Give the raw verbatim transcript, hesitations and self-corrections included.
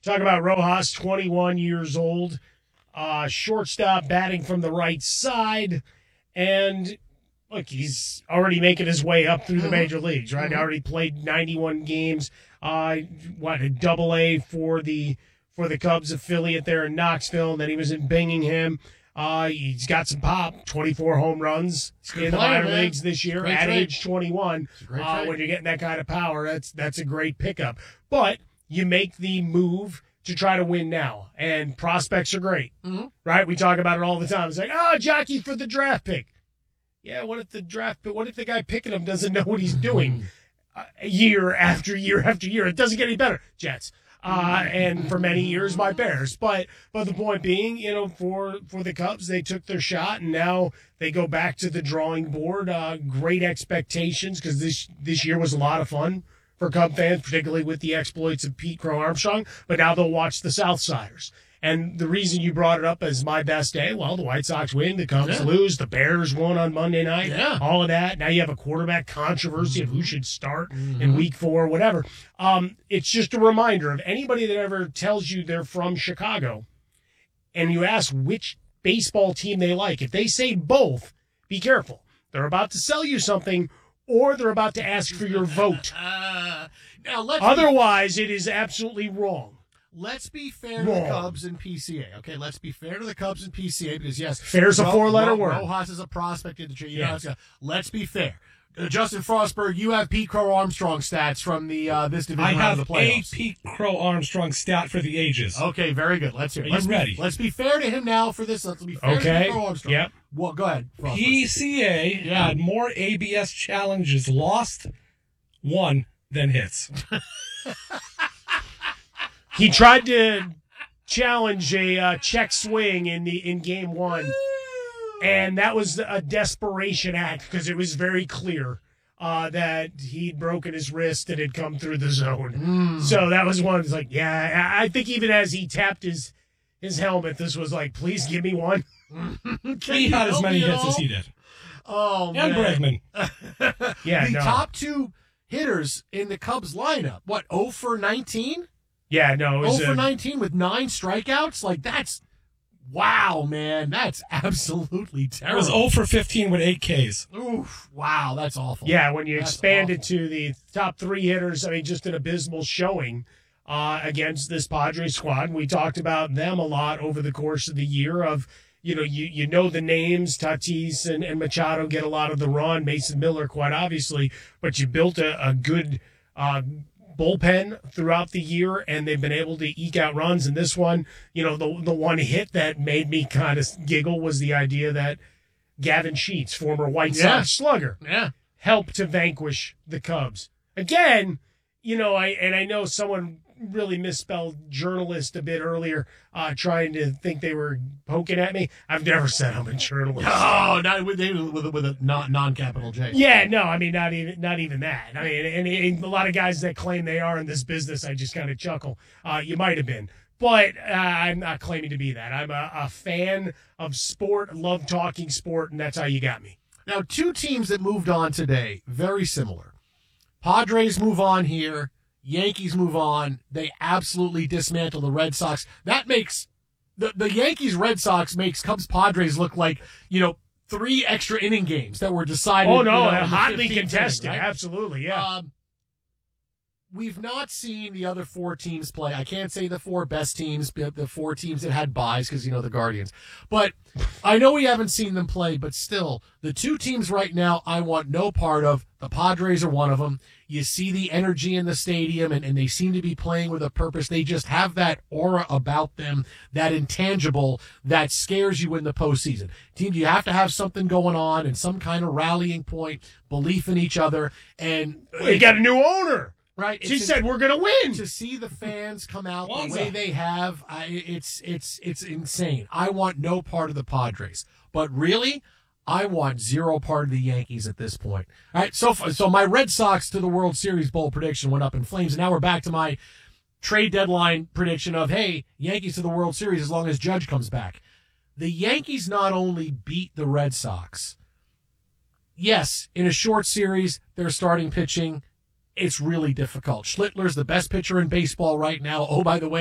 Talk about Rojas, twenty-one years old, uh, shortstop, batting from the right side, and look, he's already making his way up through the major leagues, right? Mm-hmm. Already played ninety-one games. Uh, what a double A for the for the Cubs affiliate there in Knoxville. And then he was in Bingham. Uh, he's got some pop, twenty-four home runs in the player, minor man. leagues this year Great at trade. age twenty-one. Great Uh, trade. when you're getting that kind of power, that's that's a great pickup. But you make the move to try to win now, and prospects are great, Mm-hmm. right? We talk about it all the time. It's like, oh, jockey for the draft pick. Yeah, what if the draft pick? What if the guy picking him doesn't know what he's doing uh, year after year after year? It doesn't get any better. Jets. Uh, and for many years, my Bears. But but the point being, you know, for for the Cubs, they took their shot, and now they go back to the drawing board. Uh, great expectations, because this this year was a lot of fun for Cub fans, particularly with the exploits of Pete Crow Armstrong. But now they'll watch the Southsiders. And the reason you brought it up as my best day, well, the White Sox win, the Cubs Yeah. lose, the Bears won on Monday night, Yeah. all of that. Now you have a quarterback controversy of who should start in Mm-hmm. week four, whatever. Um, it's just a reminder of anybody that ever tells you they're from Chicago and you ask which baseball team they like. If they say both, be careful. They're about to sell you something, or they're about to ask for your vote. Uh, now let's Otherwise, it is absolutely wrong. Let's be fair to Wrong. the Cubs and P C A. Okay, let's be fair to the Cubs and P C A because, yes, Fair's a Ro- four-letter Ro- word. Rojas is a prospect in the tree. You Yes. know, it's got- let's be fair. Uh, Justin Frostberg, you have Pete Crow Armstrong stats from the uh, this division I round have of the a playoffs. Pete Crow Armstrong stat for the ages. Okay, very good. Let's hear. it. Are Let's you be, ready? Let's be fair to him now for this. Let's be fair to Okay. Pete Crow Armstrong. Yep. Well, go ahead. Frostberg. P C A Yeah. had more A B S challenges lost, won, than hits. He tried to challenge a uh, check swing in the in game one, and that was a desperation act because it was very clear uh, that he'd broken his wrist and had come through the zone. So that was one. It's like, yeah, I I think even as he tapped his his helmet, this was like, please give me one. Can He you had as help many me at hits all? as he did. Oh, And man. Bregman. Yeah, the no. top two hitters in the Cubs lineup. What, oh for nineteen? Yeah, no, it oh was for a, nineteen with nine strikeouts? Like, that's, wow, man. That's absolutely It terrible. was oh for fifteen with eight Ks. Oof, wow, that's awful. yeah. When you That's expand it awful. to the top three hitters, I mean, just an abysmal showing uh, against this Padres squad. We talked about them a lot over the course of the year. Of you know, you you know the names, Tatis and, and Machado get a lot of the run, Mason Miller, quite obviously, but you built a, a good uh, bullpen throughout the year, and they've been able to eke out runs. And this one, you know, the the one hit that made me kind of giggle was the idea that Gavin Sheets, former White Yeah. Sox slugger, Yeah. helped to vanquish the Cubs. Again, you know, I and I know someone really misspelled journalist a bit earlier, uh, trying to think they were poking at me. I've never said I'm a journalist. Oh, not with, with, with a non, non-capital J. Yeah, no, I mean, not even not even that. I mean, and, and a lot of guys that claim they are in this business, I just kind of chuckle. Uh, you might have been. But uh, I'm not claiming to be that. I'm a, a fan of sport, love talking sport, and that's how you got me. Now, two teams that moved on today, very similar. Padres move on here. Yankees move on. They absolutely dismantle the Red Sox. That makes the, the Yankees Red Sox makes Cubs Padres look like, you know, three extra inning games that were decided. Oh, no, you know, in the hotly fifteenth contested. inning, right? Absolutely, yeah. Um, we've not seen the other four teams play. I can't say the four best teams, but the four teams that had buys because, you know, the Guardians. But I know we haven't seen them play, but still, the two teams right now I want no part of. The Padres are one of them. You see the energy in the stadium, and, and they seem to be playing with a purpose. They just have that aura about them, that intangible that scares you in the postseason. Team, you have to have something going on and some kind of rallying point, belief in each other. And We got a new owner. right, She it's- said we're going to win. to see the fans come out the Kwanzaa. way they have, I, it's it's it's insane. I want no part of the Padres, but really, I want zero part of the Yankees at this point. All right, so so my Red Sox to the World Series bowl prediction went up in flames, and now we're back to my trade deadline prediction of, hey, Yankees to the World Series as long as Judge comes back. The Yankees not only beat the Red Sox, yes, in a short series, their starting pitching, it's really difficult. Schlittler's the best pitcher in baseball right now. Oh, by the way,